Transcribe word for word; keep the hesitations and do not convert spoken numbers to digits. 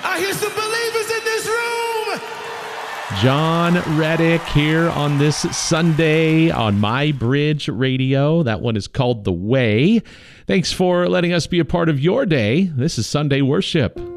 I hear some believers in this room. John Reddick here on this Sunday on My Bridge Radio. That one is called The Way. Thanks for letting us be a part of your day. This is Sunday Worship.